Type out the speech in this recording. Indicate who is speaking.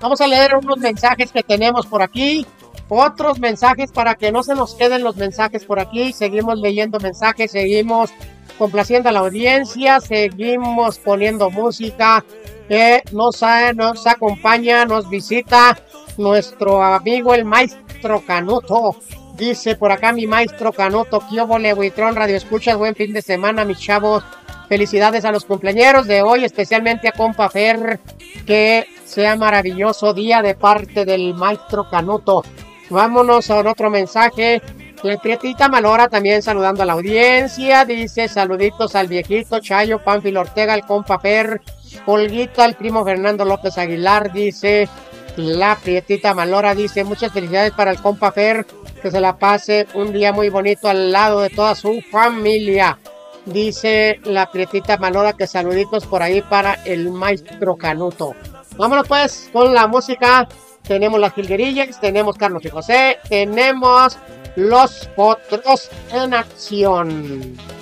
Speaker 1: Vamos a leer unos mensajes que tenemos por aquí. Otros mensajes para que no se nos queden los mensajes por aquí. Seguimos leyendo mensajes, seguimos complaciendo a la audiencia, seguimos poniendo música. Nos acompaña, nos visita nuestro amigo el maestro Canuto. Dice por acá mi maestro Canuto, Kiobole, Huitrón, Radio Escuchas, buen fin de semana, mis chavos. Felicidades a los cumpleañeros de hoy, especialmente a compa Fer, que sea maravilloso día de parte del maestro Canuto. Vámonos a otro mensaje. La Prietita Malora también saludando a la audiencia. Dice saluditos al viejito Chayo, Pánfilo Ortega, al compa Fer, Olguita, al primo Fernando López Aguilar. Dice la Prietita Malora, dice muchas felicidades para el compa Fer, que se la pase un día muy bonito al lado de toda su familia. Dice la Prietita Malora que saluditos por ahí para el maestro Canuto. Vámonos pues con la música. Tenemos las jilguerillas, tenemos Carlos y José, tenemos los potros en acción.